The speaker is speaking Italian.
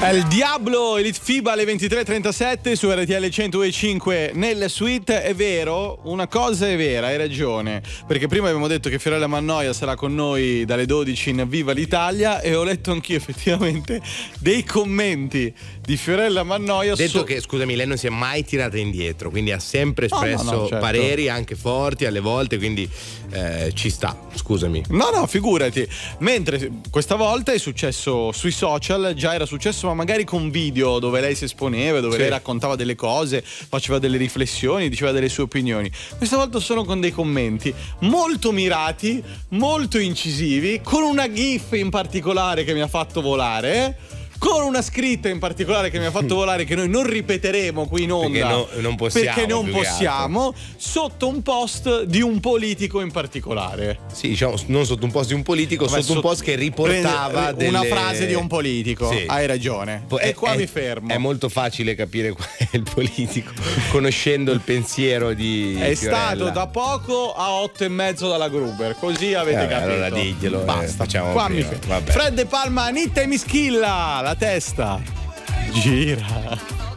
El Diablo, Elite FIBA alle 23:37 su RTL 102.5 nel suite. È vero, una cosa è vera, hai ragione, perché prima abbiamo detto che Fiorella Mannoia sarà con noi dalle 12 in Viva l'Italia e ho letto anch'io effettivamente dei commenti di Fiorella Mannoia. Detto che, scusami, lei non si è mai tirata indietro, quindi ha sempre espresso certo. pareri anche forti alle volte, quindi ci sta, scusami. No, figurati. Mentre questa volta è successo sui social, già era successo ma magari con video dove lei si esponeva, dove lei raccontava delle cose, faceva delle riflessioni, diceva delle sue opinioni. Questa volta sono con dei commenti molto mirati, molto incisivi, con una gif in particolare che mi ha fatto volare, con una scritta in particolare che mi ha fatto volare, che noi non ripeteremo qui in onda perché non possiamo, sotto un post di un politico in particolare. Sì, diciamo, non sotto un post di un politico, sotto un post che riportava una frase di un politico. Sì. Hai ragione. E qua mi fermo. È molto facile capire qual è il politico conoscendo il pensiero di È Fiorella. Stato da poco a 8,5 dalla Gruber, così avete capito. Allora diglielo. Basta. Facciamo qua prima. mi fermo. Fred De Palma, Anitta e Mischilla, la testa gira.